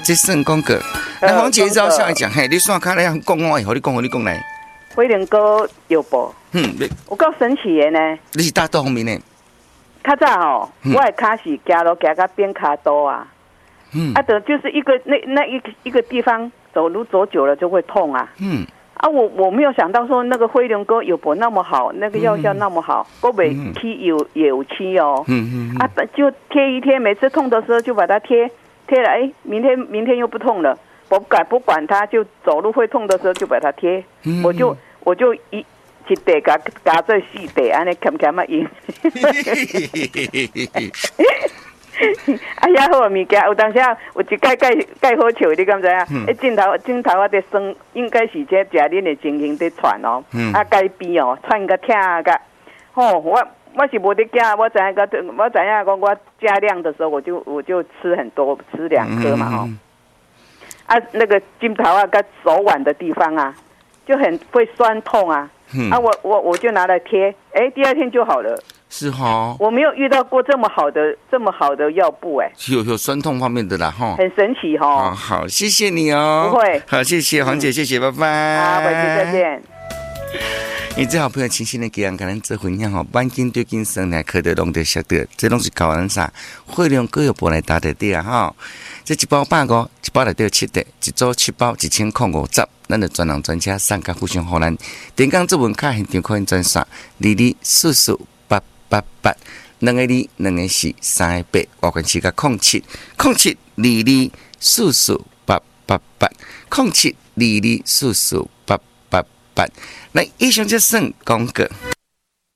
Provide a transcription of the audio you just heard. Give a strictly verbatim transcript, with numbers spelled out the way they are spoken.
这算讲个。那黄姐照下来讲，嘿，你算看来讲我以后，你讲我你讲来。 飞龙哥有无？ 嗯， 有够神奇的呢。 你是大多方面呢？ 较早吼，我的脚是行路行到变卡多啊。嗯。啊，的就是一个那那一个一个地方走路走久了就会痛啊。嗯。啊，我我没有想到说那个飞龙哥有不那么好，那个药效那么好，我没贴有有漆哦。嗯嗯。啊，就贴一贴，每次痛的时候就把它贴贴了，哎，明天明天又不痛了。我不管不管它，就走路会痛的时候就把它贴，嗯、我就我就一一袋夹夹做四袋，安尼咸咸啊用。哎呀，好物件，有当时有一盖盖盖好笑，你敢知影？嗯、镜头镜头啊，在酸，应该是这食恁的情形在传哦。嗯、啊，盖边哦，传个疼个，吼，我我是无得惊，我知影个，我知影讲我加量的时候，我就我就吃很多，吃两颗嘛吼。嗯啊，那个镜头啊，跟手腕的地方啊，就很会酸痛啊。嗯、啊，我我我就拿来贴，哎，第二天就好了。 是哈， 我没有遇到过这么好的这么好的药布哎。 有有酸痛方面的啦哈。 很神奇哈。 哦，好，谢谢你哦。 不会。 好，谢谢黄姐，嗯、谢谢，拜拜。 好，回去再见。 你最好朋友亲戚的给人跟咱做分享吼，万斤对斤生来可得拢得晓得，这拢是教咱啥，会用各有波来打的对啊哈。这一包百五，一包内底有七袋，一组七包一千块五十，咱就专人专车送甲互相互咱。点讲作文卡现场可以转线，二二四四八八八，两个二，两个四，三个八，我关系甲空七，空七二二四四八八八，空七二二四四八八八。来，以上就算讲过。